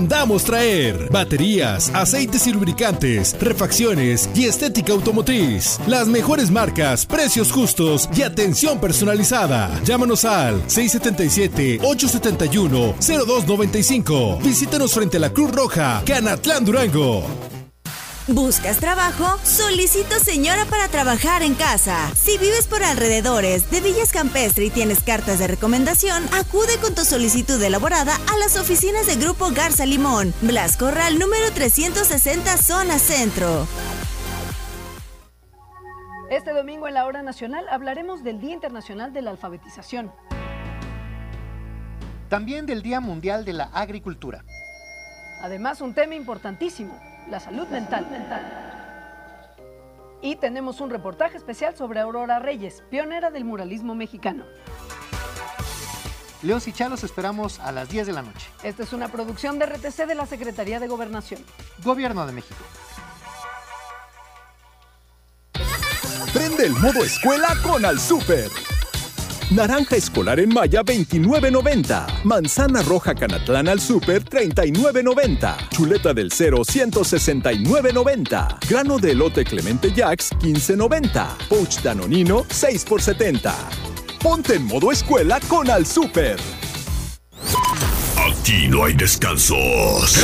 Mandamos traer baterías, aceites y lubricantes, refacciones y estética automotriz. Las mejores marcas, precios justos y atención personalizada. Llámanos al 677-871-0295. Visítanos frente a la Cruz Roja, Canatlán, Durango. ¿Buscas trabajo? Solicito señora para trabajar en casa. Si vives por alrededores de Villas Campestre y tienes cartas de recomendación, acude con tu solicitud elaborada a las oficinas de Grupo Garza Limón, Blas Corral, número 360, zona centro. Este domingo en la Hora Nacional hablaremos del Día Internacional de la Alfabetización. También del Día Mundial de la Agricultura. Además, un tema importantísimo, la salud mental. Y tenemos un reportaje especial sobre Aurora Reyes, pionera del muralismo mexicano. Leos y Chalos esperamos a las 10 de la noche. Esta es una producción de RTC de la Secretaría de Gobernación. Gobierno de México. Prende el modo escuela con Al Súper. Naranja escolar en Maya, $29.90. Manzana roja Canatlán al Súper, $39.90. Chuleta del Cero, $169.90. Grano de elote Clemente Jax, $15.90. Pouch Danonino, 6 por $70. Ponte en modo escuela con Al Súper. Aquí no hay descansos.